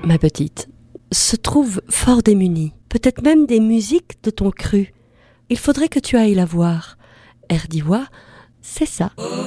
ma petite, se trouve fort démunie, peut-être même des musiques de ton cru. Il faudrait que tu ailles la voir. Erdiwa, c'est ça.